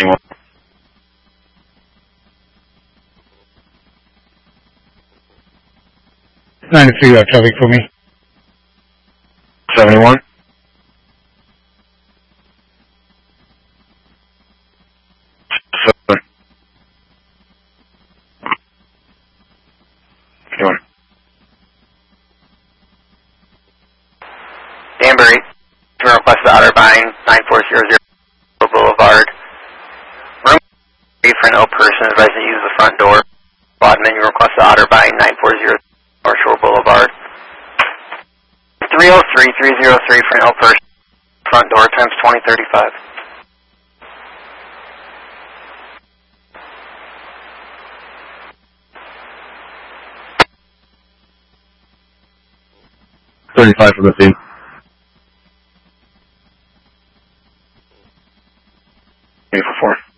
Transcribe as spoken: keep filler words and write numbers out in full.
seventy-one. ninety-three, you have traffic for me. seventy-one. Seven. Doing. Danbury, request the Otterbein, nine four zero zero Boulevard. Room three for an ill person, advised to use the front door. Bodman, you request the Otterbein, nine four zero North Shore Boulevard. three oh three, three oh three for an ill person, front door, times twenty thirty-five. thirty-five for the scene. eight for four.